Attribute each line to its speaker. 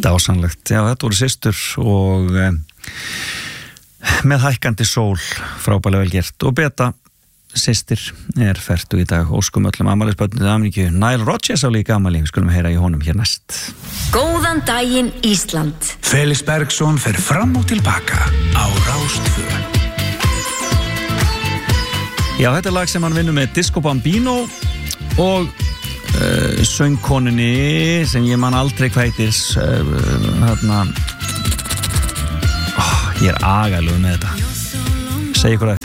Speaker 1: Dásamlegt, já, þetta voru systur og með hækkandi sól, frábælega vel gert og Beta, systir, fertu í dag óskum öllum afmælisbörnum Ameríku. Nile Rodgers á líka afmæli, við skulum heyra í honum hér næst.
Speaker 2: Góðan daginn Ísland.
Speaker 3: Felix Bergsson fer fram og tilbaka á Rás 2.
Speaker 1: Já, þetta lag sem hann vinnur með Disco Bambino og söngkonunni sem ég man aldrei hvað heitir ég agalug með þetta segi ykkur